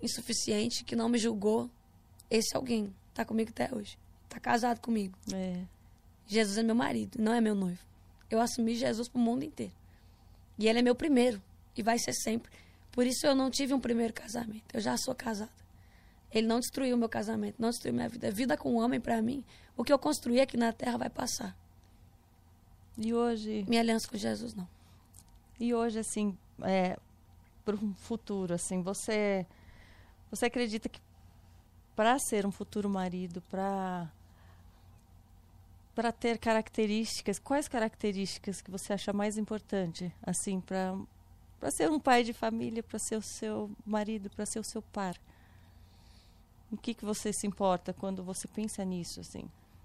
insuficiente, que não me julgou, esse alguém tá comigo até hoje. Tá casado comigo. Jesus é meu marido, não é meu noivo. Eu assumi Jesus pro mundo inteiro. E ele é meu primeiro. E vai ser sempre. Por isso eu não tive um primeiro casamento. Eu já sou casada. Ele não destruiu o meu casamento, não destruiu minha vida. A vida com um homem, pra mim, o que eu construí aqui na terra vai passar. E hoje... Minha aliança com Jesus, não. E hoje, assim, para um futuro, assim, você acredita que para ser um futuro marido, para ter características, quais características que você acha mais importante, assim, para ser um pai de família, para ser o seu marido, para ser o seu par? O que você se importa quando você pensa nisso, assim?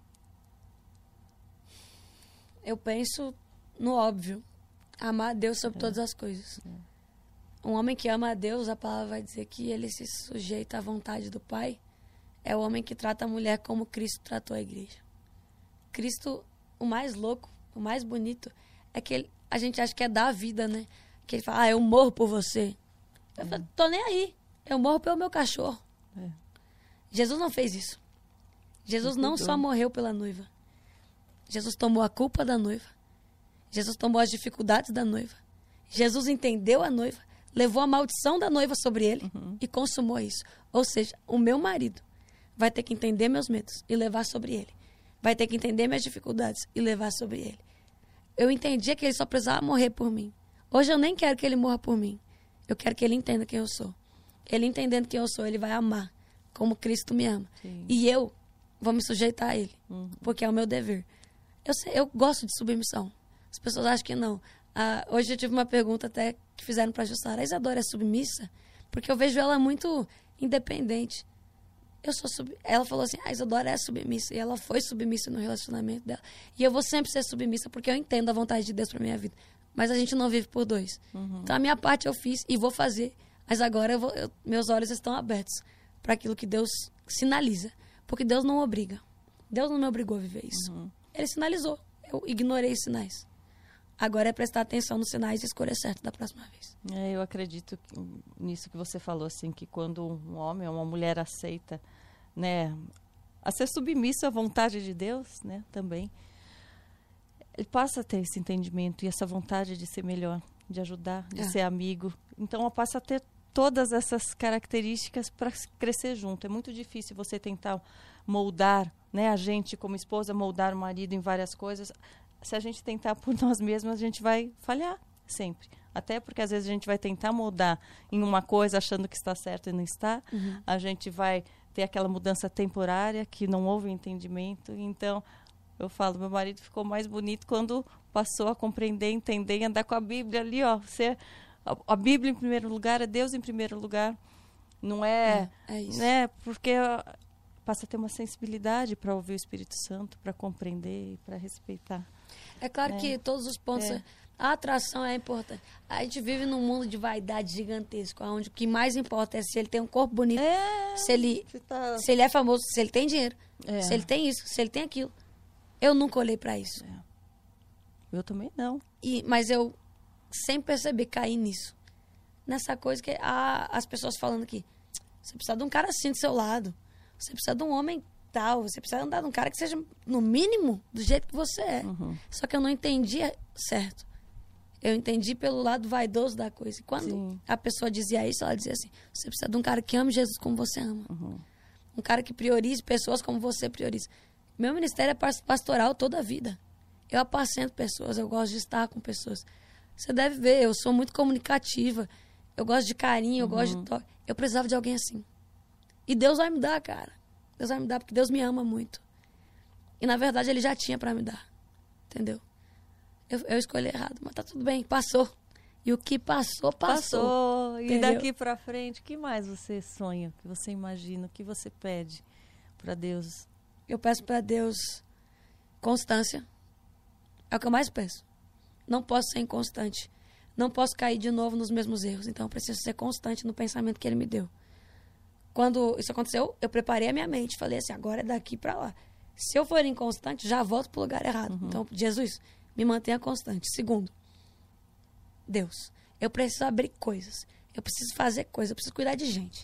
Eu penso no óbvio. Amar a Deus sobre todas as coisas. Um homem que ama a Deus, a palavra vai dizer que ele se sujeita à vontade do Pai. É o homem que trata a mulher como Cristo tratou a igreja. Cristo, o mais louco, o mais bonito, é que a gente acha que é dar a vida, né? Que ele fala, eu morro por você. Eu falo, tô nem aí. Eu morro pelo meu cachorro. Jesus não fez isso. Jesus não só morreu pela noiva. Jesus tomou a culpa da noiva. Jesus tomou as dificuldades da noiva. Jesus entendeu a noiva, levou a maldição da noiva sobre ele e consumou isso. Ou seja, o meu marido vai ter que entender meus medos e levar sobre ele. Vai ter que entender minhas dificuldades e levar sobre ele. Eu entendia que ele só precisava morrer por mim. Hoje eu nem quero que ele morra por mim. Eu quero que ele entenda quem eu sou. Ele entendendo quem eu sou, ele vai amar como Cristo me ama. Sim. E eu vou me sujeitar a ele, porque é o meu dever. Eu gosto de submissão. As pessoas acham que não. Hoje eu tive uma pergunta até que fizeram para a Jussara. A Isadora é submissa? Porque eu vejo ela muito independente. Ela falou assim, a Isadora é submissa. E ela foi submissa no relacionamento dela. E eu vou sempre ser submissa porque eu entendo a vontade de Deus para minha vida. Mas a gente não vive por dois. Então a minha parte eu fiz e vou fazer. Mas agora meus olhos estão abertos para aquilo que Deus sinaliza. Porque Deus não obriga. Deus não me obrigou a viver isso. Ele sinalizou. Eu ignorei os sinais. Agora é prestar atenção nos sinais e escolher certo da próxima vez. Eu acredito nisso que você falou, assim, que quando um homem ou uma mulher aceita, né, a ser submisso à vontade de Deus, né, também, ele passa a ter esse entendimento e essa vontade de ser melhor, de ajudar, de ser amigo. Então, passa a ter todas essas características para crescer junto. É muito difícil você tentar moldar, né, a gente como esposa, moldar o marido em várias coisas. Se a gente tentar por nós mesmas, a gente vai falhar sempre. Até porque às vezes a gente vai tentar moldar em uma coisa achando que está certo e não está. A gente vai ter aquela mudança temporária que não houve entendimento. Então, eu falo, meu marido ficou mais bonito quando passou a compreender, entender e andar com a Bíblia ali, ó. A Bíblia em primeiro lugar, é Deus em primeiro lugar. Não é isso. Né? Porque passa a ter uma sensibilidade para ouvir o Espírito Santo, para compreender e para respeitar. É claro que todos os pontos... A atração é importante. A gente vive num mundo de vaidade gigantesco, onde o que mais importa é se ele tem um corpo bonito, se ele é famoso, se ele tem dinheiro, se ele tem isso, se ele tem aquilo. Eu nunca olhei pra isso. Eu também não. Mas eu, sem perceber, caí nisso. Nessa coisa que as pessoas falando aqui, você precisa de um cara assim do seu lado, você precisa de um homem tal, você precisa andar de um cara que seja, no mínimo, do jeito que você é. Só que eu não entendia certo. Eu entendi pelo lado vaidoso da coisa. E quando a pessoa dizia isso, ela dizia assim, você precisa de um cara que ame Jesus como você ama. Um cara que priorize pessoas como você prioriza. Meu ministério é pastoral toda a vida. Eu apacento pessoas, eu gosto de estar com pessoas. Você deve ver, eu sou muito comunicativa. Eu gosto de carinho, eu gosto de toque. Eu precisava de alguém assim. E Deus vai me dar, cara. Deus vai me dar, porque Deus me ama muito. E, na verdade, Ele já tinha pra me dar. Entendeu? Eu escolhi errado, mas tá tudo bem, passou. E o que passou, passou. E daqui pra frente, o que mais você sonha, o que você imagina, o que você pede pra Deus? Eu peço pra Deus constância. É o que eu mais peço. Não posso ser inconstante. Não posso cair de novo nos mesmos erros. Então, eu preciso ser constante no pensamento que Ele me deu. Quando isso aconteceu, eu preparei a minha mente. Falei assim, agora é daqui pra lá. Se eu for inconstante, já volto pro lugar errado. Então, Jesus, me mantenha constante. Segundo, Deus, eu preciso abrir coisas. Eu preciso fazer coisas. Eu preciso cuidar de gente.